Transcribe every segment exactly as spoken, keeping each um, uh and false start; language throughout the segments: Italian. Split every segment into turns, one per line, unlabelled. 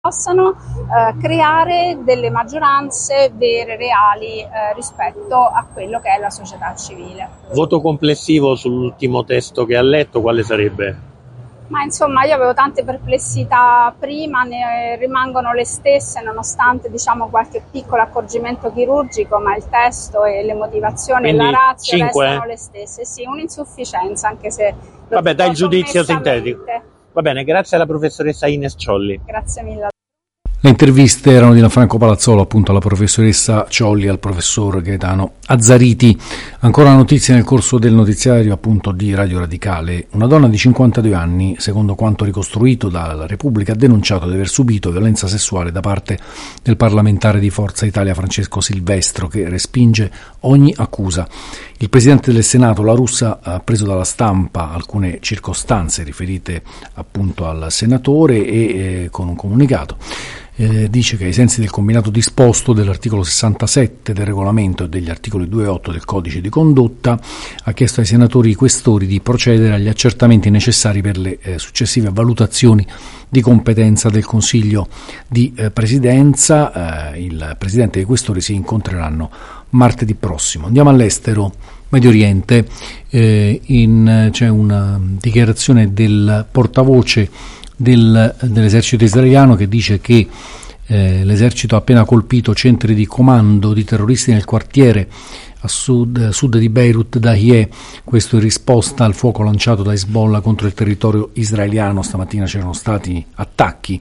possano eh, creare delle maggioranze vere, reali eh, rispetto a quello che è la società civile.
Voto complessivo sull'ultimo testo che ha letto, quale sarebbe?
Ma insomma io avevo tante perplessità prima, ne rimangono le stesse nonostante diciamo qualche piccolo accorgimento chirurgico, ma il testo e le motivazioni
Quindi
e la ratio
cinque,
restano
eh?
le stesse. Sì, un'insufficienza anche se...
Vabbè, dai il giudizio
sommessamente.
sintetico. Va bene, grazie alla professoressa Ines Ciolli.
Grazie mille.
Le interviste erano di Franco Palazzolo, appunto alla professoressa Ciolli e al professor Gaetano Azzariti. Ancora notizie nel corso del notiziario appunto di Radio Radicale. Una donna di cinquantadue anni, secondo quanto ricostruito dalla Repubblica, ha denunciato di aver subito violenza sessuale da parte del parlamentare di Forza Italia Francesco Silvestro, che respinge ogni accusa. Il presidente del Senato, La Russa, ha preso dalla stampa alcune circostanze riferite appunto al senatore e eh, con un comunicato Eh, dice che ai sensi del combinato disposto dell'articolo sessantasette del regolamento e degli articoli due e otto del codice di condotta ha chiesto ai senatori questori di procedere agli accertamenti necessari per le eh, successive valutazioni di competenza del Consiglio di eh, Presidenza. Eh, il Presidente e i questori si incontreranno martedì prossimo. Andiamo all'estero, Medio Oriente. Eh, in, c'è una dichiarazione del portavoce Del, dell'esercito israeliano che dice che eh, l'esercito ha appena colpito centri di comando di terroristi nel quartiere a sud, sud di Beirut Dahiyeh, questo in risposta al fuoco lanciato da Hezbollah contro il territorio israeliano. Stamattina c'erano stati attacchi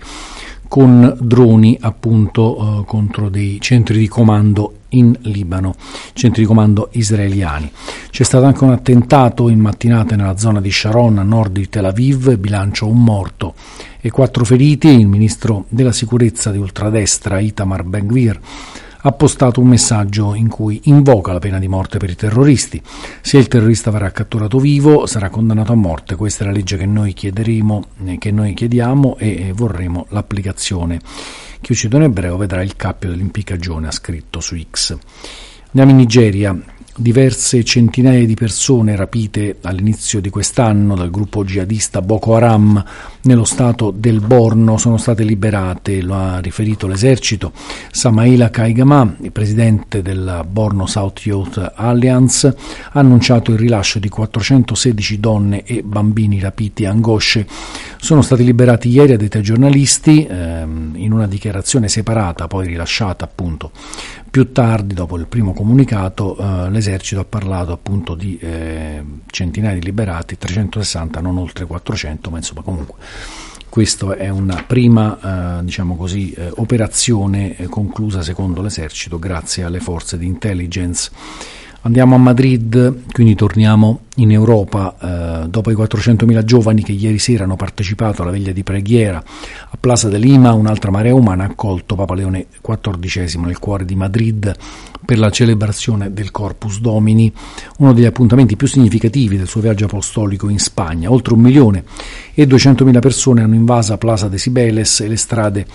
con droni appunto eh, contro dei centri di comando in Libano, centri di comando israeliani. C'è stato anche un attentato in mattinata nella zona di Sharon a nord di Tel Aviv, bilancio un morto e quattro feriti. Il ministro della sicurezza di ultradestra Itamar Ben-Gvir ha postato un messaggio in cui invoca la pena di morte per i terroristi. Se il terrorista verrà catturato vivo sarà condannato a morte. Questa è la legge che noi chiederemo, che noi chiediamo e vorremmo l'applicazione. Chi uccide un ebreo vedrà il cappio dell'impiccagione, ha scritto su X. Andiamo in Nigeria. Diverse centinaia di persone rapite all'inizio di quest'anno dal gruppo jihadista Boko Haram nello stato del Borno sono state liberate, lo ha riferito l'esercito. Samaila Kaigama, il presidente della Borno South Youth Alliance, ha annunciato il rilascio di quattrocentosedici donne e bambini rapiti a Angosce. Sono stati liberati ieri a dei giornalisti ehm, in una dichiarazione separata, poi rilasciata appunto più tardi dopo il primo comunicato. Eh, l'esercito ha parlato appunto di eh, centinaia di liberati, trecentosessanta, non oltre quattrocento, ma insomma comunque questa è una prima eh, diciamo così eh, operazione eh, conclusa secondo l'esercito grazie alle forze di intelligence. Andiamo a Madrid, quindi torniamo in Europa. Eh, dopo i quattrocentomila giovani che ieri sera hanno partecipato alla veglia di preghiera a Plaza de Lima, un'altra marea umana ha accolto Papa Leone quattordicesimo nel cuore di Madrid per la celebrazione del Corpus Domini, uno degli appuntamenti più significativi del suo viaggio apostolico in Spagna. Oltre un milione e duecentomila persone hanno invaso Plaza de Cibeles e le strade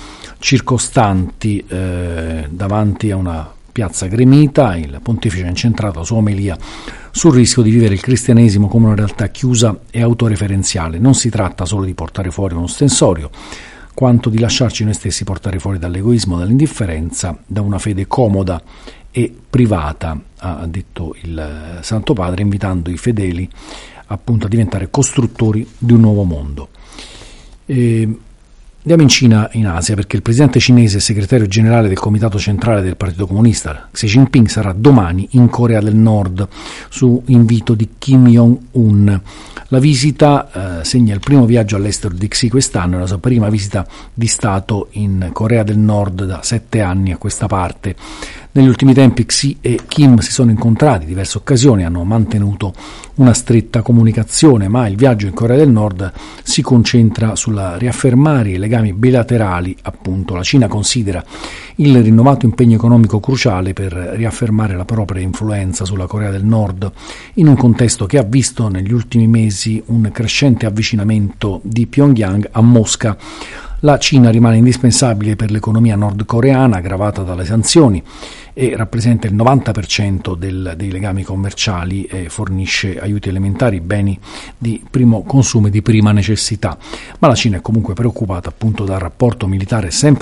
circostanti eh, davanti a una piazza gremita. Il pontefice ha incentrato la sua omelia sul rischio di vivere il cristianesimo come una realtà chiusa e autoreferenziale. Non si tratta solo di portare fuori uno stensorio, quanto di lasciarci noi stessi portare fuori dall'egoismo, dall'indifferenza, da una fede comoda e privata, ha detto il Santo Padre, invitando i fedeli appunto a diventare costruttori di un nuovo mondo. E andiamo in Cina, in Asia, perché il presidente cinese e segretario generale del Comitato Centrale del Partito Comunista, Xi Jinping, sarà domani in Corea del Nord su invito di Kim Jong-un. La visita eh, segna il primo viaggio all'estero di Xi quest'anno, la sua prima visita di Stato in Corea del Nord da sette anni a questa parte. Negli ultimi tempi Xi e Kim si sono incontrati in diverse occasioni, hanno mantenuto una stretta comunicazione, ma il viaggio in Corea del Nord si concentra sulla riaffermare i legami bilaterali. Appunto, la Cina considera il rinnovato impegno economico cruciale per riaffermare la propria influenza sulla Corea del Nord, in un contesto che ha visto negli ultimi mesi un crescente avvicinamento di Pyongyang a Mosca. La Cina rimane indispensabile per l'economia nordcoreana, aggravata dalle sanzioni, e rappresenta il novanta per cento del, dei legami commerciali e fornisce aiuti elementari, beni di primo consumo e di prima necessità. Ma la Cina è comunque preoccupata appunto dal rapporto militare sempre